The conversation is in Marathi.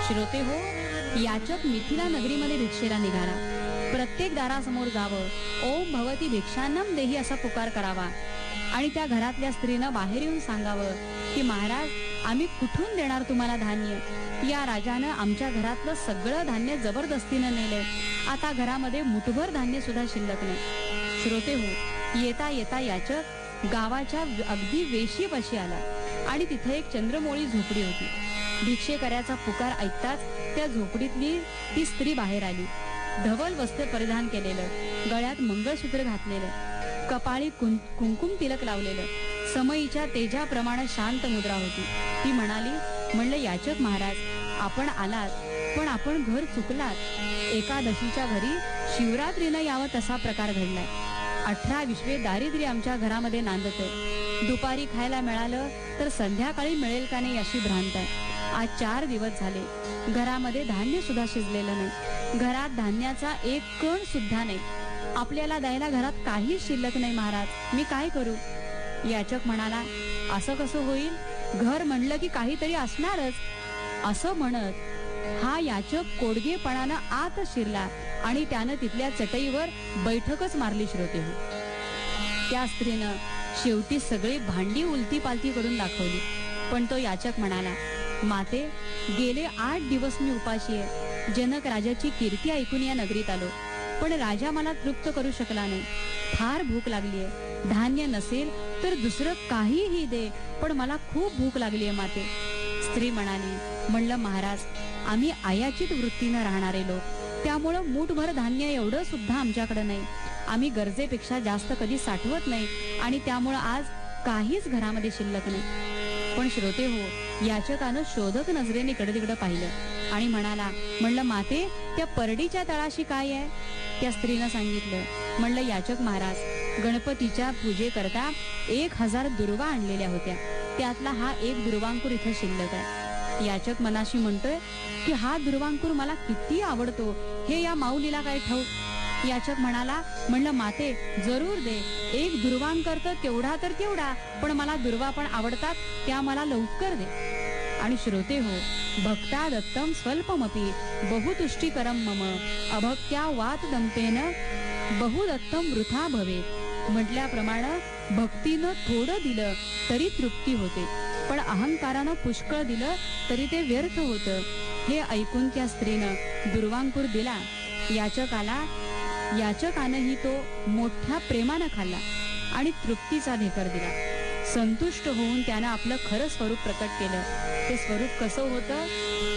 श्रोते हो, याचक मिथिला नगरीमध्ये भिक्षेला निघाला. प्रत्येक दारासमोर जावं, ओम भवती भिक्षान्नम देही असा पुकार करावा आणि त्या घरातल्या स्त्रीनं बाहेर येऊन सांगावं की महाराज, आम्ही कुठून देणार तुम्हाला धान्य? या राजानं आमच्या घरातलं सगळं धान्य जबरदस्तीनं नेलंय. आता घरामध्ये मुठभर धान्य सुद्धा शिल्लक नाही. श्रोते हो, येता येता याचक गावाच्या अगदी वेशीपाशी आला आणि तिथे एक चंद्रमोळी झोपडी होती. भिक्षेकऱ्याचा पुकार ऐकताच त्या झोपडीतली ती स्त्री बाहेर आली. धवल वस्त्र परिधान केलेलं, गळ्यात मंगळसूत्र घातलेलं, कपाळी कुंकुम तिलक लावलेलं, समईच्या तेजाप्रमाणे शांत मुद्रा होती. ती म्हणाली, म्हणलं याचक महाराज, आपण आलात, पण आपण घर चुकलात. एकादशीच्या घरी शिवरात्रीनं यावं तसा प्रकार घडलाय. 18-20 दारिद्र्य आमच्या घरामध्ये नांदतंय. दुपारी खायला मिळालं तर संध्याकाळी मिळेल का नाही अशी भ्रांत आहे. आज 4 दिवस झाले, घरामध्ये धान्य सुद्धा शिजलेलं नाही. घरात धान्याचा एक कण सुद्धा नाही. आपल्याला द्यायला घरात काही शिल्लक नाही महाराज, मी काय करू? याचक म्हणाला, असं कसं होईल? घर म्हणलं की काहीतरी असणारच. असं म्हणत हा याचक कोडगेपणानं आत शिरला आणि त्यानं तिथल्या चटईवर बैठकच मारली. श्रोते हो, त्या स्त्रीनं शेवटी सगळी भांडी उलती पालती करून दाखवली. पण तो याचक म्हणाला, माते, गेले 8 दिवस मी उपाशी आहे. जनक राजाची कीर्ती ऐकून या नगरीत आलो, पण राजा मला तृप्त करू शकला नाही. फार भूक लागलीये. धान्य नसेल तर दुसरं काहीही दे, पण मला खूप भूक लागलीये माते. स्त्री म्हणाली, म्हणलं महाराज, आम्ही अयाचित वृत्तीनं राहणारे लोक, त्यामुळं मूठभर धान्य एवढं सुद्धा आमच्याकडे नाही. आम्ही गरजेपेक्षा जास्त कधी साठवत नाही आणि त्यामुळं आज काहीच घरामध्ये शिल्लक नाही. पण श्रोते हो, याचकानं शोधक नजरेने इकडे तिकडे पाहिलं आणि म्हणाला, म्हणलं माते, त्या परडीच्या तळाशी काय आहे? त्या स्त्रीनं सांगितलं, म्हणलं याचक महाराज, गणपतीच्या पूजेकरता 1000 दुर्वा आणलेल्या होत्या. त्यातला हा एक दुर्वांकुर इथं शिल्लक आहे. याचक मनाशी म्हणतोय की हा दुर्वांकुर मला किती आवडतो, हे या माऊलीला काय ठाऊक? याचक म्हणाला, म्हणलं माते, जरूर दे. एक दुर्वांकर तर तेवढा, पण मला दुर्वा पण आवडतात, त्या मला लवकर दे. आणि श्रोते हो, भक्ता दत्तम स्वल्पमपि बहुतुष्टिकरम मम अभक्त्या वात दंपेन बहुदत्तम वृथा भवे. म्हटल्याप्रमाणे भक्तीनं थोडं दिलं तरी तृप्ती होते, पण अहंकारानं पुष्कळ दिलं तरी ते व्यर्थ होतं. हे ऐकून त्या स्त्रीनं दुर्वांकुर दिला. याचकानंही तो मोठ्या प्रेमानं खाल्ला आणि तृप्तीचा ढेकर दिला. संतुष्ट होऊन त्यानं आपलं खरं स्वरूप प्रकट केलं. ते स्वरूप कसं होतं?